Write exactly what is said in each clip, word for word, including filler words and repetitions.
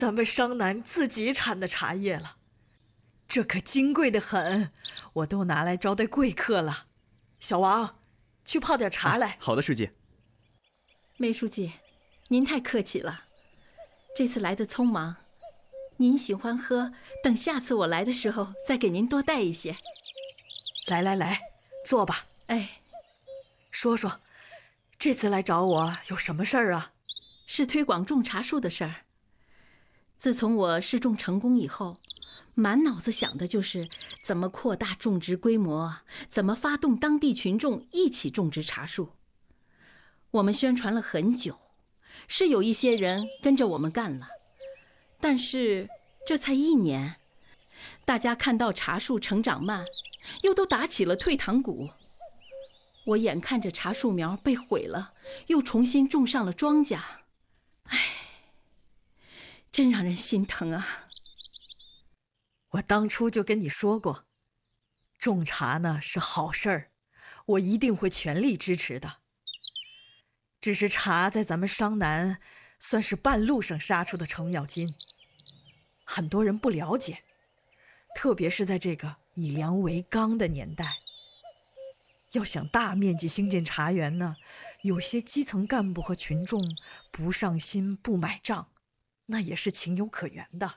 咱们商南自己产的茶叶了，这可金贵得很，我都拿来招待贵客了。小王，去泡点茶来。 哎、好的，书记。 梅书记，您太客气了，这次来的匆忙，您喜欢喝，等下次我来的时候再给您多带一些。 来来来，坐吧。 哎， 说说，这次来找我有什么事儿啊？ 是推广种茶树的事儿。自从我试种成功以后，满脑子想的就是怎么扩大种植规模，怎么发动当地群众一起种植茶树。我们宣传了很久，是有一些人跟着我们干了，但是这才一年，大家看到茶树成长慢，又都打起了退堂鼓。我眼看着茶树苗被毁了，又重新种上了庄稼，唉，真让人心疼啊。 我当初就跟你说过，种茶呢是好事儿，我一定会全力支持的。只是茶在咱们商南算是半路上杀出的程咬金，很多人不了解，特别是在这个以粮为纲的年代，要想大面积兴建茶园呢，有些基层干部和群众不上心不买账，那也是情有可原的。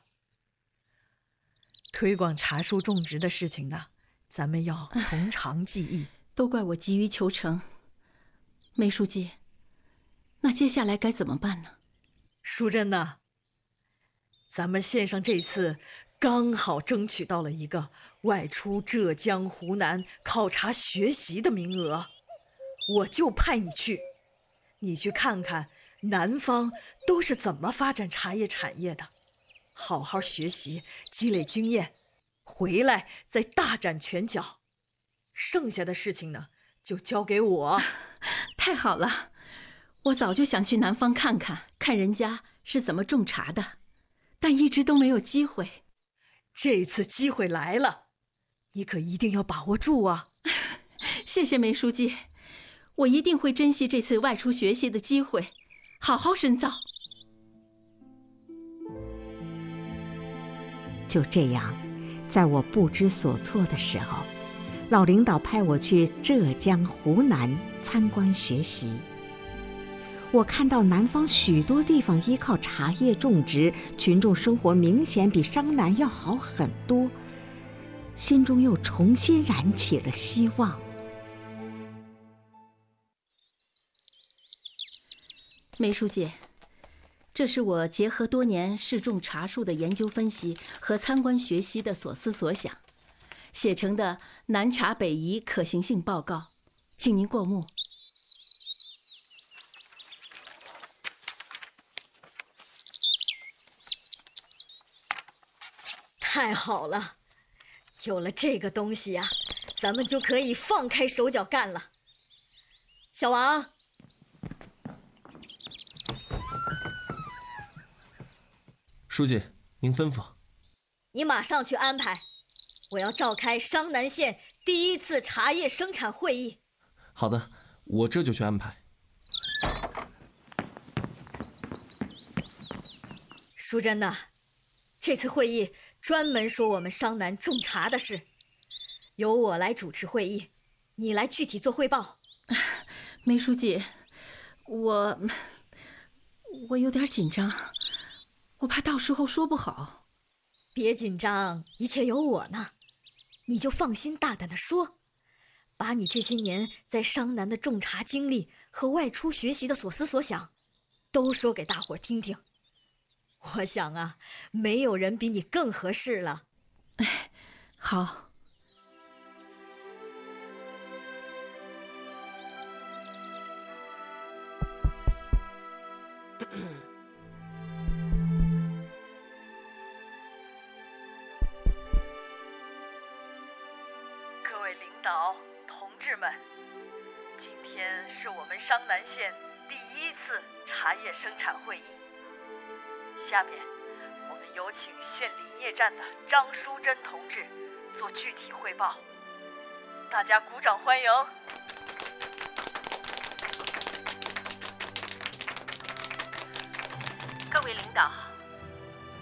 推广茶树种植的事情呢，咱们要从长计议。 都怪我急于求成。梅书记，那接下来该怎么办呢？ 淑珍呐，咱们县上这次刚好争取到了一个外出浙江、湖南考察学习的名额，我就派你去，你去看看南方都是怎么发展茶叶产业的，好好学习，积累经验，回来再大展拳脚。剩下的事情呢，就交给我。 太好了，我早就想去南方看看，看人家是怎么种茶的，但一直都没有机会。 这次机会来了，你可一定要把握住啊！ 谢谢梅书记，我一定会珍惜这次外出学习的机会，好好深造。 就这样，在我不知所措的时候，老领导派我去浙江、湖南参观学习。我看到南方许多地方依靠茶叶种植，群众生活明显比商南要好很多，心中又重新燃起了希望。 梅书记，这是我结合多年试种茶树的研究分析和参观学习的所思所想，写成的南茶北移可行性报告，请您过目。 太好了，有了这个东西呀，咱们就可以放开手脚干了。小王， 书记，您吩咐。 你马上去安排，我要召开商南县第一次茶叶生产会议。 好的，我这就去安排。 淑珍呐，这次会议专门说我们商南种茶的事，由我来主持会议，你来具体做汇报。 梅书记，我我有点紧张，我怕到时候说不好。 别紧张，一切有我呢，你就放心大胆地说，把你这些年在商南的种茶经历和外出学习的所思所想，都说给大伙儿听听。我想啊，没有人比你更合适了。 哎，好。 各位领导、同志们，今天是我们商南县第一次茶叶生产会议。下面，我们有请县林业站的张淑珍同志做具体汇报。大家鼓掌欢迎。 各位领导、